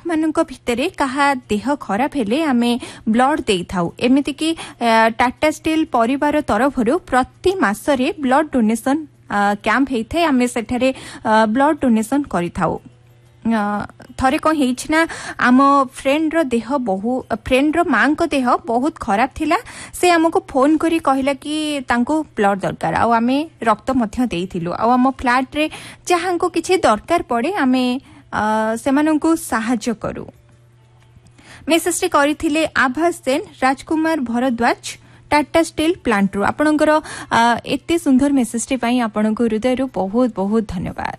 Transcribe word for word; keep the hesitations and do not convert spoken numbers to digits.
Staff मानक भितरे कहा देह खराब हेले आमे ब्लड देई थाउ एमिति कि टाटा स्टील परिवार तरफरु प्रति मासरे ब्लड डोनेशन कैंप हेइथे आमे सेठारे ब्लड डोनेशन करि थाउ। थरे कौन होना आम फ्रेंड रो देह बहु फ्रेंड रो मां को देह बहुत खराब थिला से हमको फोन करी कहला कि तांको ब्लड दरकार आ आमे रक्त मध्य देइथिलु आ आम फ्लैट रे जहां को किछि दरकार पड़े आमे से माननको सहाय्य करू। मेसेज रे करिथिले आभास सेन राजकुमार भरद्वाज टाटा स्टील प्लांट रो आपनकर एते सुंदर मेसेज रे पई आपनको हृदय रो बहुत बहुत धन्यवाद।